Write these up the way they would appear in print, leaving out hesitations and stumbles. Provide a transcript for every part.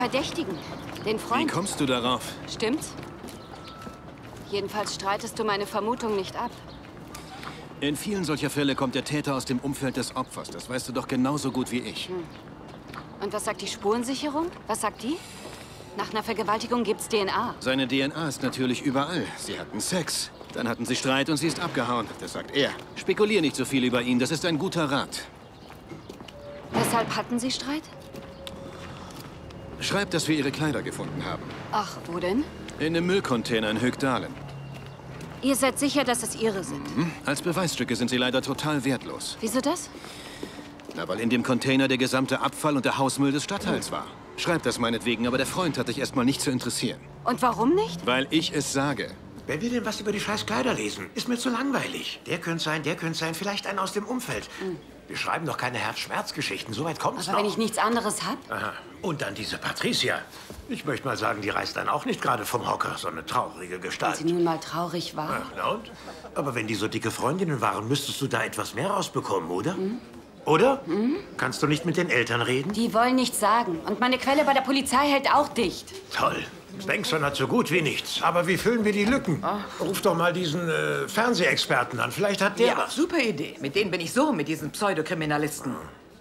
Verdächtigen. Den Freund. Wie kommst du darauf? Stimmt's? Jedenfalls streitest du meine Vermutung nicht ab. In vielen solcher Fälle kommt der Täter aus dem Umfeld des Opfers. Das weißt du doch genauso gut wie ich. Und was sagt die Spurensicherung? Was sagt die? Nach einer Vergewaltigung gibt's DNA. Seine DNA ist natürlich überall. Sie hatten Sex. Dann hatten sie Streit und sie ist abgehauen. Das sagt er. Spekulier nicht so viel über ihn. Das ist ein guter Rat. Weshalb hatten sie Streit? Schreib, dass wir ihre Kleider gefunden haben. Ach, wo denn? In einem Müllcontainer in Högdalen. Ihr seid sicher, dass es ihre sind? Als Beweisstücke sind sie leider total wertlos. Wieso das? Na, weil in dem Container der gesamte Abfall und der Hausmüll des Stadtteils war. Schreib das meinetwegen, aber der Freund hat dich erstmal nicht zu interessieren. Und warum nicht? Weil ich es sage. Wer will denn was über die scheiß Kleider lesen? Ist mir zu langweilig. Der könnte sein, vielleicht einer aus dem Umfeld. Wir schreiben doch keine Herzschmerzgeschichten, so weit kommt's Aber noch. wenn ich nichts anderes hab? Aha. Und dann diese Patricia. Ich möchte mal sagen, die reißt dann auch nicht gerade vom Hocker, so eine traurige Wenn Gestalt. sie nun mal traurig war. Ach, na und? Aber wenn die so dicke Freundinnen waren, müsstest du da etwas mehr rausbekommen, oder? Oder? Kannst du nicht mit den Eltern reden? Die wollen nichts sagen. Und meine Quelle bei der Polizei hält auch dicht. Toll. Bengtson hat so gut wie nichts. Aber wie füllen wir die Lücken? Ruf doch mal diesen Fernsehexperten an. Vielleicht hat der Ja, was. super Idee. Mit denen bin ich so, mit diesen Pseudokriminalisten.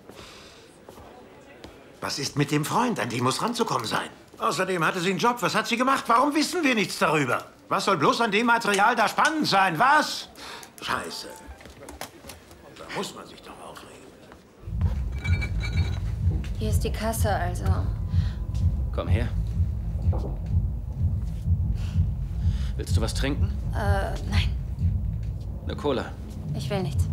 Was ist mit dem Freund? An den muss ranzukommen sein. Außerdem hatte sie einen Job. Was hat sie gemacht? Warum wissen wir nichts darüber? Was soll bloß an dem Material da spannend sein? Was? Scheiße. Da muss man sich doch aufregen. Hier ist die Kasse, also. Komm her. Willst du was trinken? Nein, Eine Cola. ich will nichts.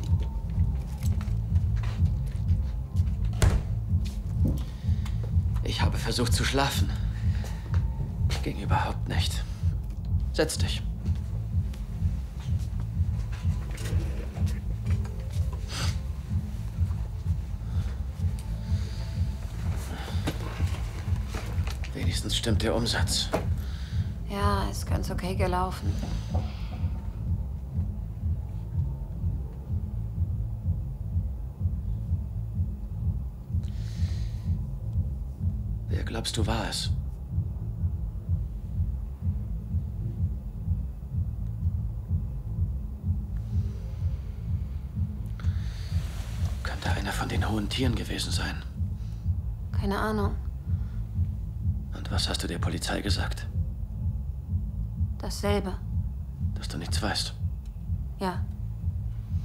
Ich habe versucht zu schlafen. Ging überhaupt nicht. Setz dich. Wenigstens stimmt der Umsatz. Ja, ist ganz okay gelaufen. Wer glaubst du war es? Könnte einer von den hohen Tieren gewesen sein. Keine Ahnung. Und was hast du der Polizei gesagt? Dasselbe. Dass du nichts weißt. Ja.